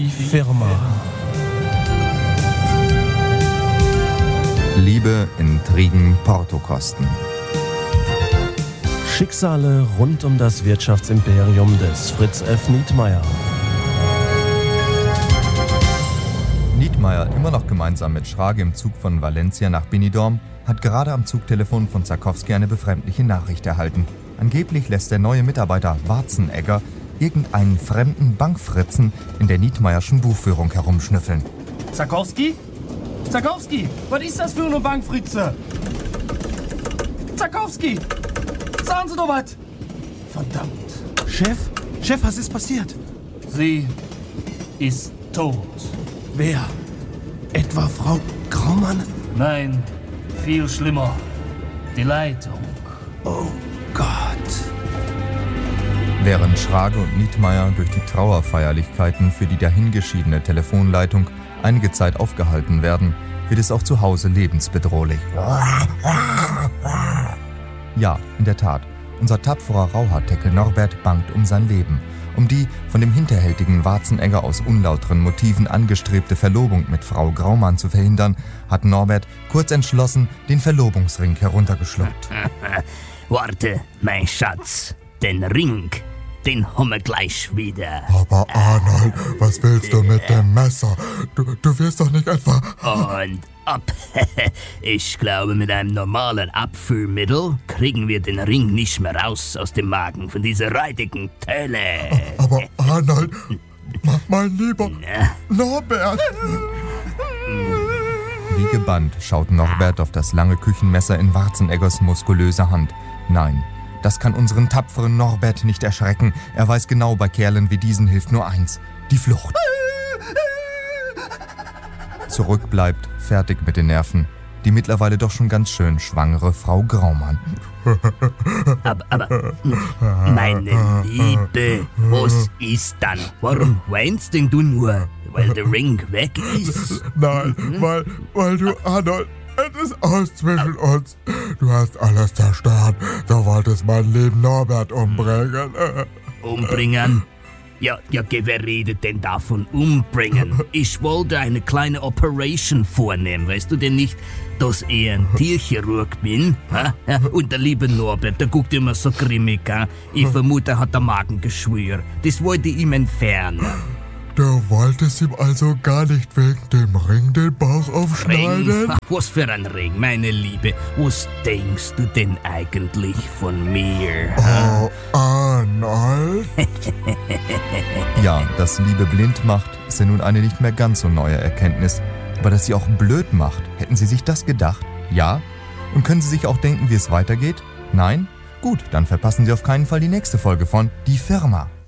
Firma. Liebe, Intrigen, Portokosten. Schicksale rund um das Wirtschaftsimperium des Fritz F. Nietmeyer. Nietmeyer, immer noch gemeinsam mit Schrage im Zug von Valencia nach Benidorm, hat gerade am Zugtelefon von Zakowski eine befremdliche Nachricht erhalten. Angeblich lässt der neue Mitarbeiter Warzenegger irgendeinen fremden Bankfritzen in der Nietmeyerschen Buchführung herumschnüffeln. Zakowski? Zakowski, was ist das für eine Bankfritze? Zakowski, sagen Sie doch was. Verdammt. Chef, was ist passiert? Sie ist tot. Wer? Etwa Frau Graumann? Nein, viel schlimmer. Die Leitung. Oh Gott. Während Schrage und Nietmeyer durch die Trauerfeierlichkeiten für die dahingeschiedene Telefonleitung einige Zeit aufgehalten werden, wird es auch zu Hause lebensbedrohlich. Ja, in der Tat. Unser tapferer Rauhaardeckel Norbert bangt um sein Leben. Um die von dem hinterhältigen Warzenegger aus unlauteren Motiven angestrebte Verlobung mit Frau Graumann zu verhindern, hat Norbert kurz entschlossen den Verlobungsring heruntergeschluckt. Warte, mein Schatz, den Ring, den haben wir gleich wieder. Aber Arnold, was willst du mit dem Messer? Du wirst doch nicht etwa... Und ab. Ich glaube, mit einem normalen Abführmittel kriegen wir den Ring nicht mehr raus aus dem Magen von dieser räudigen Tölle. Aber Arnold, mein lieber Norbert... Wie gebannt schaut Norbert auf das lange Küchenmesser in Warzeneggers muskulöser Hand. Nein, das kann unseren tapferen Norbert nicht erschrecken. Er weiß genau, bei Kerlen wie diesen hilft nur eins: die Flucht. Zurück bleibt, fertig mit den Nerven, die mittlerweile doch schon ganz schön schwangere Frau Graumann. Aber, meine Liebe, was ist dann? Warum weinst denn du nur? Weil der Ring weg ist? Nein, weil du, Arnold, es ist aus zwischen uns. Du hast alles zerstört. Du wolltest mein lieben Norbert umbringen. Umbringen? Ja, wer redet denn davon umbringen? Ich wollte eine kleine Operation vornehmen, weißt du denn nicht, dass ich ein Tierchirurg bin? Ha? Ja, und der liebe Norbert, der guckt immer so grimmig, ha? Ich vermute, er hat der Magengeschwür. Das wollte ich ihm entfernen. Du wolltest ihm also gar nicht wegen dem Ring den Bauch aufschneiden? Ring? Was für ein Ring, meine Liebe. Was denkst du denn eigentlich von mir? Oh, Arnold? Ja, dass Liebe blind macht, ist ja nun eine nicht mehr ganz so neue Erkenntnis. Aber dass sie auch blöd macht, hätten Sie sich das gedacht? Ja? Und können Sie sich auch denken, wie es weitergeht? Nein? Gut, dann verpassen Sie auf keinen Fall die nächste Folge von Die Firma.